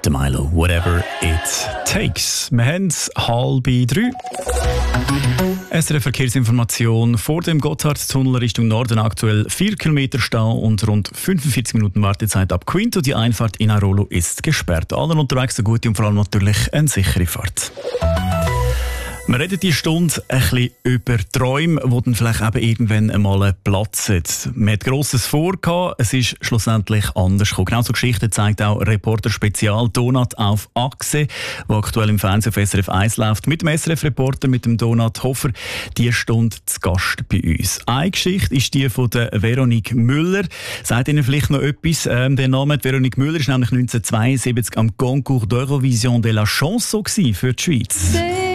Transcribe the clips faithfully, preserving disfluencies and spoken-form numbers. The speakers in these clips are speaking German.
der Milo. Whatever it takes. Wir haben es halb drei. S R F-Verkehrsinformation. Vor dem Gotthardtunnel Richtung Norden aktuell vier Kilometer Stau und rund fünfundvierzig Minuten Wartezeit ab Quinto. Die Einfahrt in Arolo ist gesperrt. Allen unterwegs eine gute und vor allem natürlich eine sichere Fahrt. Wir reden diese Stunde ein bisschen über Träume, die dann vielleicht eben irgendwann einmal platzen. Man hat Grosses vor, es ist schlussendlich anders gekommen. Genau so Geschichten zeigt auch Reporter Spezial Donat auf Achse, der aktuell im Fernsehen auf S R F eins läuft. Mit dem S R F-Reporter, mit dem Donat Hofer, diese Stunde zu Gast bei uns. Eine Geschichte ist die von der Veronique Müller. Sagt Ihnen vielleicht noch etwas? Ähm, der Name Veronique Müller war nämlich neunzehnhundertzweiundsiebzig am Concours d'Eurovision de la Chanson für die Schweiz.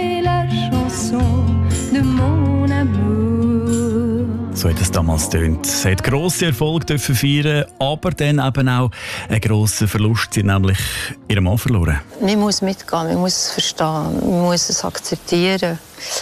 So hat es damals getönt. Sie hat grossen Erfolg dürfen feiern, aber dann eben auch einen grossen Verlust. Sie hat nämlich ihren Mann verloren. Man muss mitgehen, man muss es verstehen, man muss es akzeptieren.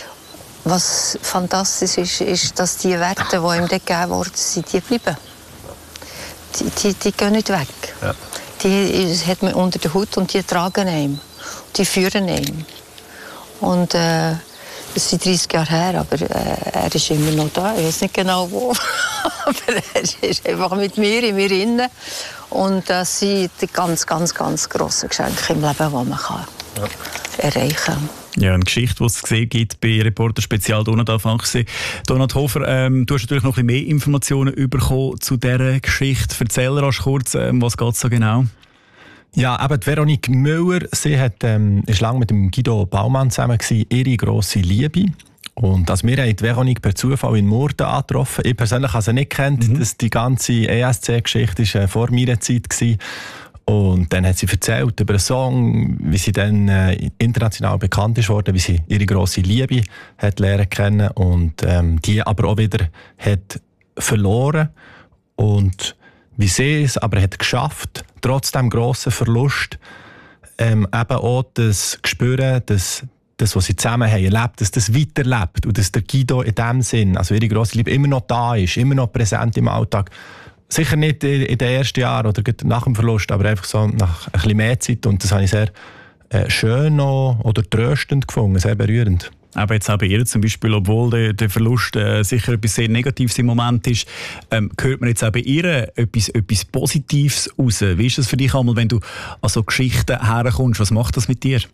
Was fantastisch ist, ist, dass die Werte, die ihm dort gegeben worden sind, die bleiben. Die, die, die gehen nicht weg. Ja. Die hat man unter der Haut und die tragen ihn. Die führen ihn. Und äh, das sind dreißig Jahre her, aber äh, er ist immer noch da. Ich weiß nicht genau wo. Aber er ist einfach mit mir, in mir innen. Und das sind die ganz, ganz, ganz grossen Geschenke im Leben, die man kann ja. erreichen kann. Ja, eine Geschichte, die es gesehen gibt bei Reporter Spezial Donat auf Achse. Donat Hofer, ähm, du hast natürlich noch ein bisschen mehr Informationen bekommen zu dieser Geschichte. Erzähl rasch kurz, ähm, was geht es so genau? Ja, eben die Veronique Müller, sie hat, ähm, ist lange mit dem Guido Baumann zusammen gewesen, ihre grosse Liebe. Und also wir haben die Veronique per Zufall in Murten angetroffen. Ich persönlich habe sie nicht gekannt. Mhm. Das, die ganze E S C-Geschichte war äh, vor meiner Zeit gewesen. Und dann hat sie erzählt über einen Song, wie sie dann äh, international bekannt ist worden, wie sie ihre grosse Liebe hat lernen kennen und ähm, die aber auch wieder hat verloren. Und wie sie es aber hat geschafft, trotz dem grossen Verlust, ähm, eben auch das Gespüren, dass das, was sie zusammen haben erlebt, dass das weiterlebt und dass der Guido in dem Sinn, also ihre grosse Liebe, immer noch da ist, immer noch präsent im Alltag. Sicher nicht in den ersten Jahren oder nach dem Verlust, aber einfach so nach ein bisschen mehr Zeit. Und das habe ich sehr äh, schön noch, oder tröstend gefunden, sehr berührend. Aber jetzt auch bei ihr zum Beispiel, obwohl der, der Verlust äh, sicher etwas sehr Negatives im Moment ist, ähm, hört man jetzt auch bei ihr etwas, etwas Positives raus. Wie ist das für dich einmal, wenn du an so Geschichten herkommst? Was macht das mit dir?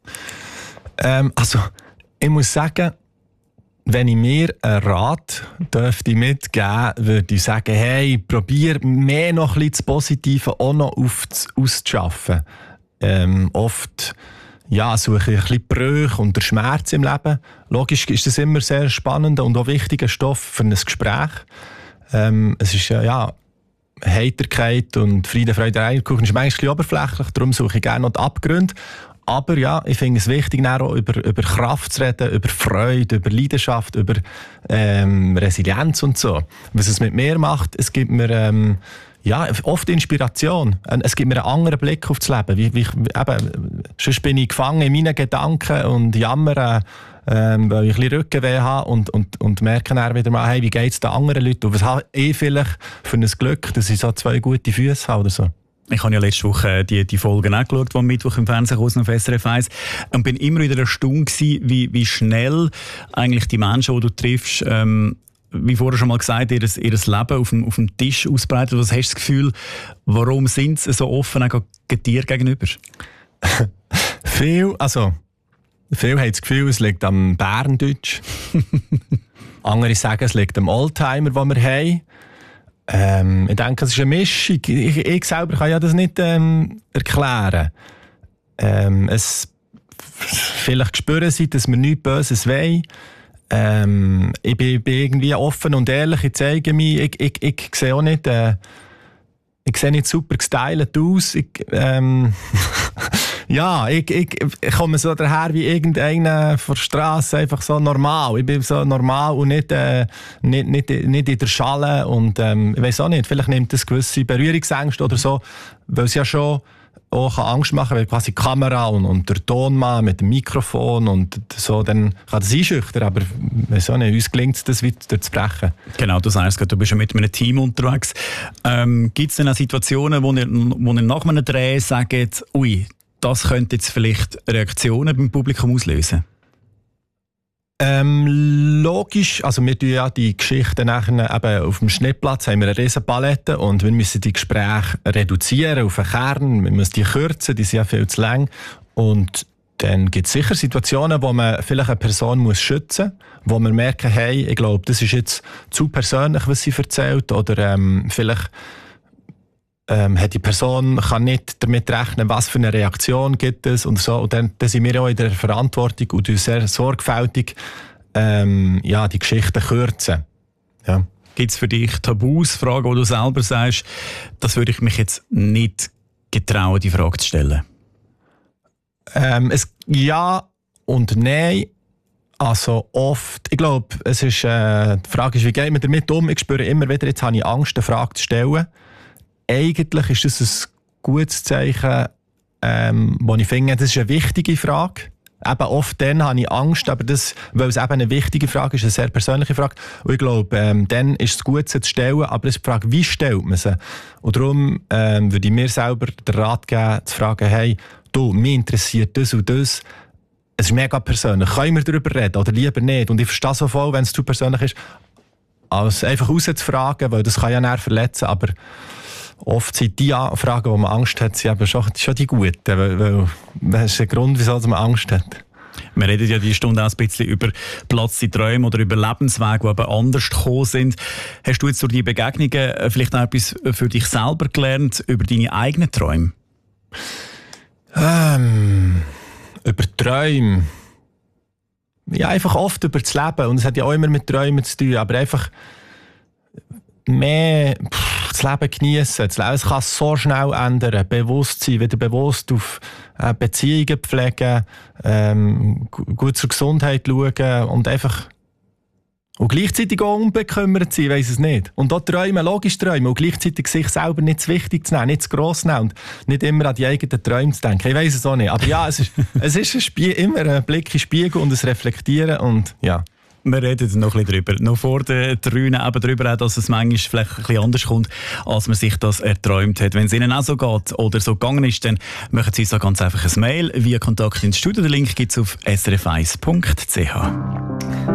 Ähm, also, ich muss sagen, wenn ich mir einen Rat dürfte mitgeben, würde ich sagen, hey, probier mehr noch ein bisschen das Positive auch noch auszuschaffen. Ähm, oft ja, suche ich ein bisschen Brüche und der Schmerz im Leben. Logisch ist das immer sehr spannender und auch wichtiger Stoff für ein Gespräch. Ähm, es ist ja, Heiterkeit und Friede, Freude, Eierkuchen ist manchmal ein bisschen oberflächlich, darum suche ich gerne noch die Abgründe. Aber ja, ich finde es wichtig, auch über, über Kraft zu reden, über Freude, über Leidenschaft, über ähm, Resilienz und so. Was es mit mir macht, es gibt mir ähm, ja, oft Inspiration. Es gibt mir einen anderen Blick auf das Leben. Wie, wie, eben, sonst bin ich gefangen in meinen Gedanken und jammere, ähm, weil ich ein bisschen Rückenweh habe und, und, und merke dann wieder mal, hey, wie geht es den anderen Leuten? Und was habe ich vielleicht für ein Glück, dass ich so zwei gute Füße habe oder so? Ich habe ja letzte Woche die, die Folgen auch geschaut, die am Mittwoch im Fernsehen kam auf S R F eins und bin immer wieder erstaunt gewesen, wie, wie schnell eigentlich die Menschen, die du triffst, ähm, wie vorher schon mal gesagt, ihr, ihr Leben auf dem, auf dem Tisch ausbreiten. Was hast du das Gefühl, warum sind sie so offen auch dir gegenüber? viel, also, viel haben das Gefühl, es liegt am Berndeutsch. Andere sagen, es liegt am Oldtimer, den wir haben. Ähm, ich denke, es ist eine Mischung. Ich, ich selber kann ja das nicht ähm, erklären. Ähm, es, vielleicht spüren sie, dass wir nichts Böses wollen. Ähm, ich bin, bin irgendwie offen und ehrlich, ich zeige mich. Ich, ich, ich sehe auch nicht, äh, ich sehe nicht super gestylt aus. Ich, ähm, ja, ich, ich, ich komme so daher wie irgendeiner von der Straße, einfach so normal. Ich bin so normal und nicht, äh, nicht, nicht, nicht in der Schale. Und ähm, ich weiss auch nicht, vielleicht nimmt das gewisse Berührungsängste oder so, weil es ja schon auch Angst machen kann, weil quasi die Kamera und, und der Tonmann mit dem Mikrofon und so, dann kann das einschüchtern, aber weiss auch nicht, uns gelingt es, das weiter zu brechen. Genau, du sagst gerade, du bist ja mit einem Team unterwegs. Ähm, Gibt es denn auch Situationen, wo ihr, wo ihr nach einem Dreh sagt, ui, das könnte jetzt vielleicht Reaktionen beim Publikum auslösen? Ähm, logisch, also wir tun ja die Geschichten nachher eben auf dem Schnittplatz, haben wir eine riesen Palette und wir müssen die Gespräche reduzieren auf einen Kern, wir müssen die kürzen, die sind ja viel zu lang und dann gibt es sicher Situationen, wo man vielleicht eine Person muss schützen muss, wo man merken, hey, ich glaube, das ist jetzt zu persönlich, was sie erzählt oder ähm, vielleicht Ähm, hat die Person kann nicht damit rechnen, was für eine Reaktion gibt es und so. Und dann, dann sind wir auch in der Verantwortung und sehr sorgfältig ähm, ja, die Geschichten kürzen. Ja. Gibt es für dich Tabus, Fragen, wo du selber sagst, das würde ich mich jetzt nicht getrauen, die Frage zu stellen? Ähm, es, ja und nein. Also oft, ich glaube, es ist, äh, die Frage ist, wie geht man damit um? Ich spüre immer wieder, jetzt habe ich Angst, eine Frage zu stellen. Eigentlich ist das ein gutes Zeichen, ähm, wo ich finde, das ist eine wichtige Frage. Eben oft dann habe ich Angst, aber das, weil es eben eine wichtige Frage ist, eine sehr persönliche Frage. Und ich glaube, ähm, dann ist es gut, sie zu stellen, aber es ist die Frage, wie stellt man sie? Und darum ähm, würde ich mir selber den Rat geben, zu fragen, hey, du, mich interessiert das und das. Es ist mega persönlich. Können wir darüber reden oder lieber nicht? Und ich verstehe so voll, wenn es zu persönlich ist, als einfach rauszufragen, weil das kann ja näher verletzen, aber oft sind die Fragen, wo man Angst hat, sind aber schon, schon die guten, weil, weil das ist der Grund, wieso man Angst hat. Wir reden ja diese Stunde auch ein bisschen über Platz in Träumen oder über Lebenswege, die eben anders gekommen sind. Hast du jetzt durch die Begegnungen vielleicht auch etwas für dich selber gelernt, über deine eigenen Träume? Ähm, über Träume? Ja, einfach oft über das Leben. Und es hat ja auch immer mit Träumen zu tun, aber einfach mehr pff, das Leben genießen. Das Leben kann so schnell ändern. Bewusstsein, wieder bewusst auf äh, Beziehungen pflegen, ähm, gut zur Gesundheit schauen und einfach und gleichzeitig auch unbekümmert sein, weiss es nicht. Und auch träumen, logisch träumen und gleichzeitig sich selber nicht zu wichtig zu nehmen, nicht zu gross nehmen und nicht immer an die eigenen Träume zu denken. Ich weiss es auch nicht. Aber ja, es ist, es ist ein Spie- immer ein Blick in den Spiegel und ein Reflektieren und ja. Wir reden noch ein bisschen drüber. Noch vor den Trünen eben darüber, dass es manchmal vielleicht ein bisschen anders kommt, als man sich das erträumt hat. Wenn es Ihnen auch so geht oder so gegangen ist, dann machen Sie so ganz einfach ein Mail via Kontakt ins Studio. Den Link gibt es auf s r f eins punkt c h.